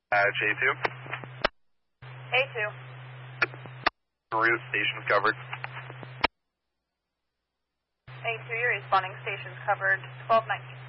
J2. A2. Route, station's covered. A2, you're responding, station's covered, 1219.